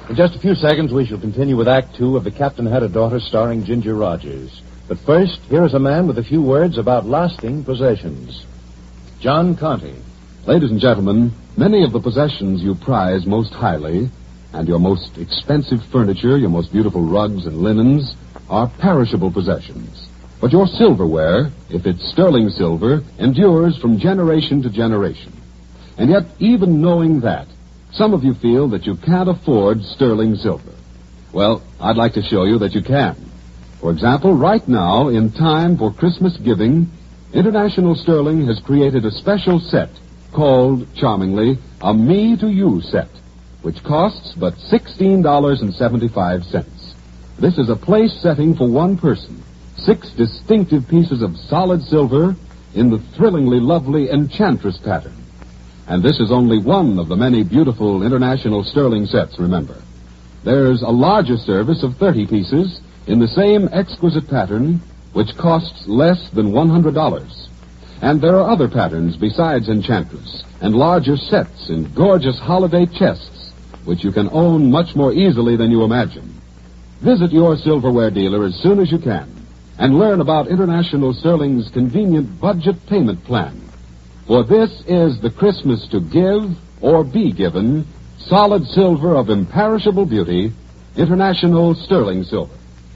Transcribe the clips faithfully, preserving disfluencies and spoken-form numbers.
In just a few seconds, we shall continue with Act Two of The Captain Had a Daughter, starring Ginger Rogers. But first, here is a man with a few words about lasting possessions. John Conte. Ladies and gentlemen, many of the possessions you prize most highly, and your most expensive furniture, your most beautiful rugs and linens, are perishable possessions. But your silverware, if it's sterling silver, endures from generation to generation. And yet, even knowing that, some of you feel that you can't afford sterling silver. Well, I'd like to show you that you can. For example, right now, in time for Christmas giving, International Sterling has created a special set called, charmingly, a Me to You set, which costs but sixteen dollars and seventy-five cents. This is a place setting for one person. Six distinctive pieces of solid silver in the thrillingly lovely Enchantress pattern. And this is only one of the many beautiful International Sterling sets, remember. There's a larger service of thirty pieces in the same exquisite pattern, which costs less than one hundred dollars. And there are other patterns besides Enchantress, and larger sets in gorgeous holiday chests, which you can own much more easily than you imagine. Visit your silverware dealer as soon as you can, and learn about International Sterling's convenient budget payment plan. For this is the Christmas to give or be given, solid silver of imperishable beauty, International Sterling Silver.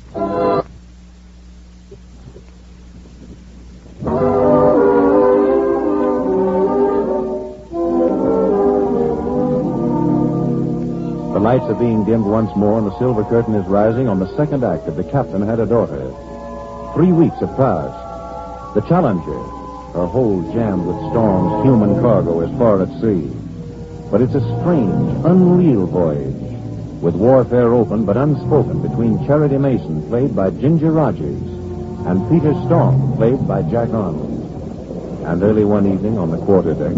The lights are being dimmed once more, and the silver curtain is rising on the second act of The Captain Had a Daughter. Three weeks have passed. The Challenger, her hold jammed with storms, human cargo as far at sea. But it's a strange, unreal voyage, with warfare open but unspoken between Charity Mason, played by Ginger Rogers, and Peter Storm, played by Jack Arnold. And early one evening on the quarterdeck.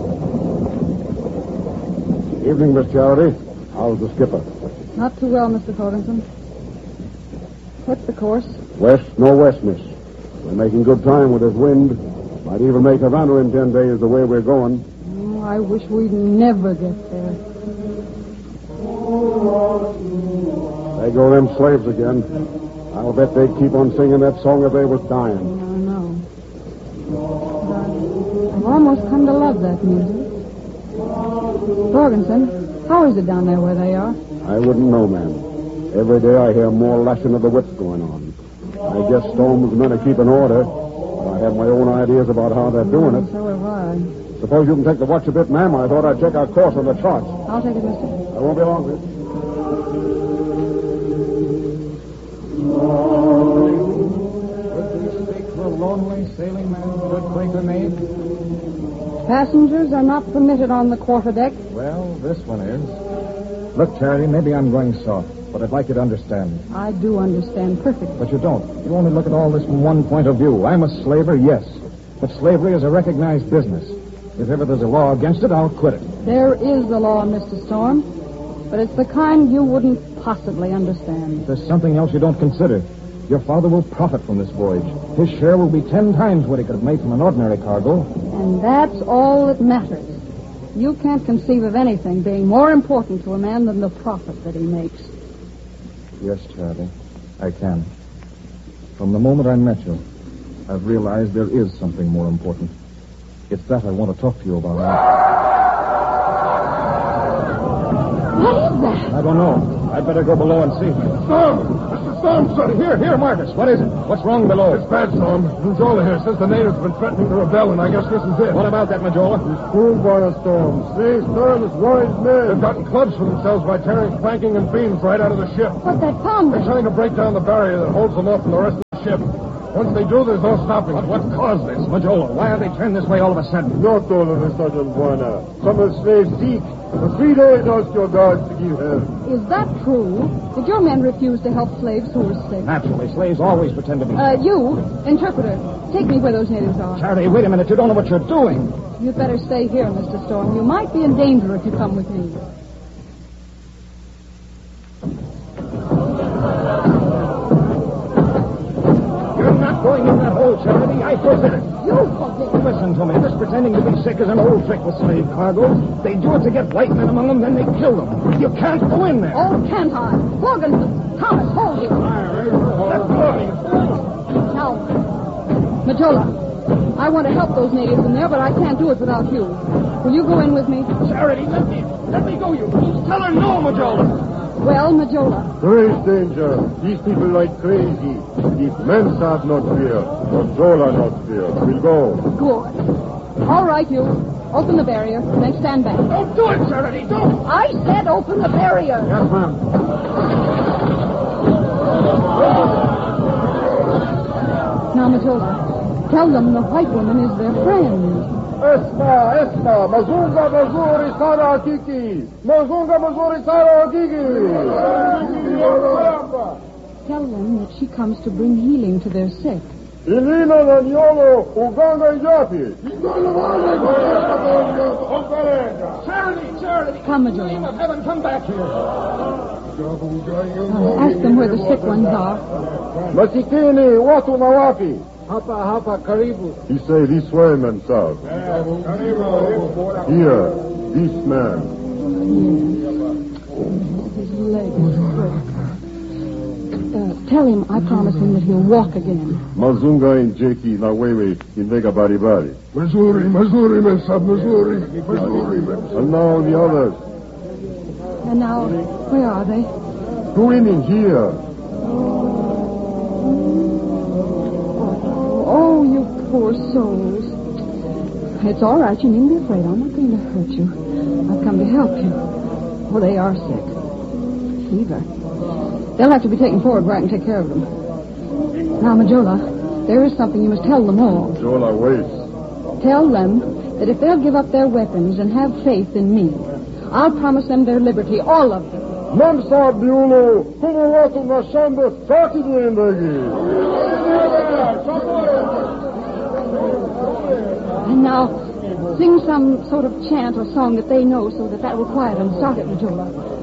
Evening, Miss Charity. How's the skipper? Not too well, Mister Thornton. What's the course? West, northwest, miss. We're making good time with this wind. Might even make Havana in ten days the way we're going. Oh, I wish we'd never get there. There go them slaves again. I'll bet they'd keep on singing that song if they was dying. I know. But I've almost come to love that music. Jorgensen, how is it down there where they are? I wouldn't know, ma'am. Every day I hear more lashing of the whips going on. I guess Storm's men are keeping order. But I have my own ideas about how they're doing it. So have I. Suppose you can take the watch a bit, ma'am. I thought I'd check our course on the charts. I'll take it, mister. I won't be long, miss. Would we speak to a lonely sailing man, good Quaker maid? Passengers are not permitted on the quarterdeck. Well, this one is. Look, Charity, maybe I'm going soft, but I'd like you to understand. I do understand perfectly. But you don't. You only look at all this from one point of view. I'm a slaver, yes. But slavery is a recognized business. If ever there's a law against it, I'll quit it. There is a law, Mister Storm, but it's the kind you wouldn't possibly understand. There's something else you don't consider. Your father will profit from this voyage. His share will be ten times what he could have made from an ordinary cargo. And that's all that matters. You can't conceive of anything being more important to a man than the profit that he makes. Yes, Charlie, I can. From the moment I met you, I've realized there is something more important. It's that I want to talk to you about. What is that? I don't know. I'd better go below and see. Storm! Mister Storm, sir! Here, here, Marcus. What is it? What's wrong below? It's bad, Storm. Majola here says the natives have been threatening to rebel, and I guess this is it. What about that, Majola? Fooled by a storm. See, Storm is worried men. They've gotten clubs for themselves by tearing planking and beams right out of the ship. What's that sound? They're trying to break down the barrier that holds them off from the rest of the ship. Once they do, there's no stopping. But what caused this? Majola, why have they turned this way all of a sudden? Not all of a sudden, Buena. Some of the slaves seek. For three days, asked your guards to give help. Is that true? Did your men refuse to help slaves who were sick? Naturally, slaves always pretend to be... Uh, you, interpreter, take me where those natives are. Charity, wait a minute. You don't know what you're doing. You'd better stay here, Mister Storm. You might be in danger if you come with me. You're not going in that hole, Charity. I forbid it. You forbid it. Listen to me. This pretending to be sick is an old trick with slave cargoes. They do it to get white men among them, then they kill them. You can't go in there. Oh, can't I? Morgan, Thomas, hold you. Let go. Now, Majola, I want to help those natives in there, but I can't do it without you. Will you go in with me? Charity, let me, let me go, you. Tell her no, Majola. Well, Majola. There is danger. These people like crazy. If men have not fear, Majola not fear. We'll go. Good. All right, you. Open the barrier, then stand back. Don't do it, Charity, don't. I said open the barrier. Yes, ma'am. Now, Majola, tell them the white woman is their friend. Esma, Esma, Mazunga, Mazuri, Sara, Kiki. Mazunga, Mazuri, Sara, Kiki. Tell them that she comes to bring healing to their sick. Ilina, Naniolo, Uganga, Yapi. Charity, Charity. Come, In the name Majola. of heaven, come back here. Uh, ask them where the sick ones are. Masikini, Watu, Nawapi. Hapa, hapa, karibu. He say this way, man, sir. Here, this man. His leg is broken. Uh, tell him I promise him that he'll walk again. Mazunga and Jeki, na wewe, in Vega Baribari. Missouri, Missouri, Mesa, Missouri, Missouri, Mesa. And now the others. And now, where are they? Go in in here. Oh, you poor souls. It's all right. You needn't be afraid. I'm not going to hurt you. I've come to help you. Oh, they are sick. Fever. They'll have to be taken forward where I can take care of them. Now, Majola, there is something you must tell them all. Jola waits. Tell them that if they'll give up their weapons and have faith in me, I'll promise them their liberty, all of them. Mamsa Biulo, como watu na shamba, saki duendagi. And now, sing some sort of chant or song that they know so that that will quiet them. Start it, Majola.